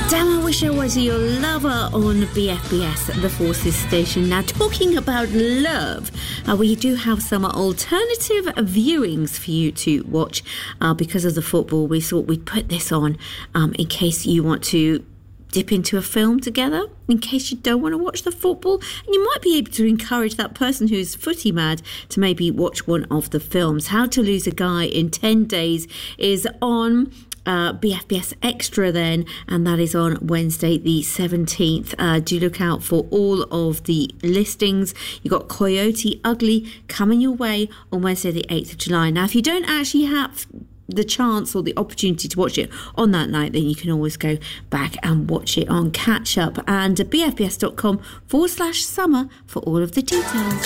Damn, I wish I was your lover on BFBS, the Forces station. Now, talking about love, we do have some alternative viewings for you to watch because of the football. We thought we'd put this on in case you want to dip into a film together, in case you don't want to watch the football, and you might be able to encourage that person who's footy mad to maybe watch one of the films. How to Lose a Guy in 10 Days is on BFBS Extra then, and that is on Wednesday the 17th. Do look out for all of the listings. You've got Coyote Ugly coming your way on Wednesday the 8th of July. Now, if you don't actually have the chance or the opportunity to watch it on that night, then you can always go back and watch it on catch up, and bfbs.com/summer for all of the details.